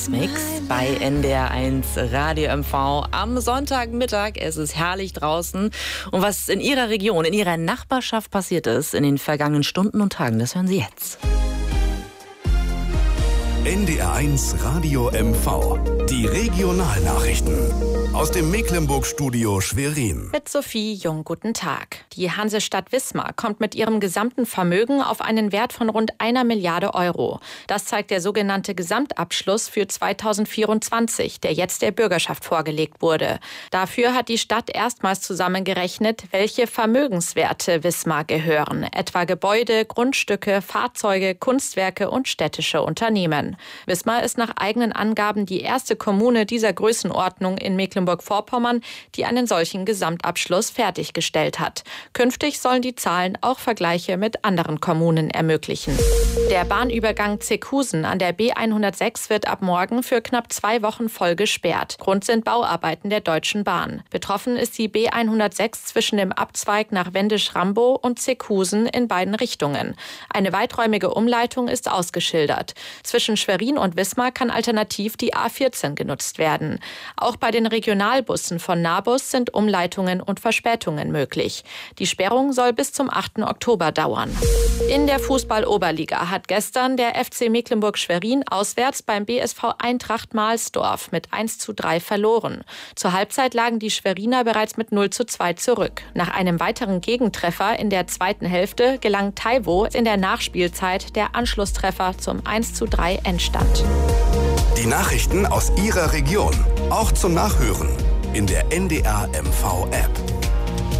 Mix bei NDR1 Radio MV am Sonntagmittag. Es ist herrlich draußen. Und was in Ihrer Region, in Ihrer Nachbarschaft passiert ist in den vergangenen Stunden und Tagen, das hören Sie jetzt. NDR1 Radio MV. Die Regionalnachrichten. Aus dem Mecklenburg-Studio Schwerin. Mit Sophie Jung, guten Tag. Die Hansestadt Wismar kommt mit ihrem gesamten Vermögen auf einen Wert von rund 1 Milliarde Euro. Das zeigt der sogenannte Gesamtabschluss für 2024, der jetzt der Bürgerschaft vorgelegt wurde. Dafür hat die Stadt erstmals zusammengerechnet, welche Vermögenswerte Wismar gehören. Etwa Gebäude, Grundstücke, Fahrzeuge, Kunstwerke und städtische Unternehmen. Wismar ist nach eigenen Angaben die erste Kommune dieser Größenordnung in Mecklenburg-Vorpommern, die einen solchen Gesamtabschluss fertiggestellt hat. Künftig sollen die Zahlen auch Vergleiche mit anderen Kommunen ermöglichen. Der Bahnübergang Zeckhusen an der B106 wird ab morgen für knapp 2 Wochen voll gesperrt. Grund sind Bauarbeiten der Deutschen Bahn. Betroffen ist die B106 zwischen dem Abzweig nach Wendisch-Rambow und Zeckhusen in beiden Richtungen. Eine weiträumige Umleitung ist ausgeschildert. Zwischen Schwerin und Wismar kann alternativ die A14 genutzt werden. Auch bei den Regionalbussen von Nabus sind Umleitungen und Verspätungen möglich. Die Sperrung soll bis zum 8. Oktober dauern. In der Fußball-Oberliga hat gestern der FC Mecklenburg-Schwerin auswärts beim BSV Eintracht Mahlsdorf mit 1:3 verloren. Zur Halbzeit lagen die Schweriner bereits mit 0:2 zurück. Nach einem weiteren Gegentreffer in der zweiten Hälfte gelang Taiwo in der Nachspielzeit der Anschlusstreffer zum 1:3 Endstand. Die Nachrichten aus Ihrer Region, auch zum Nachhören in der NDR MV App.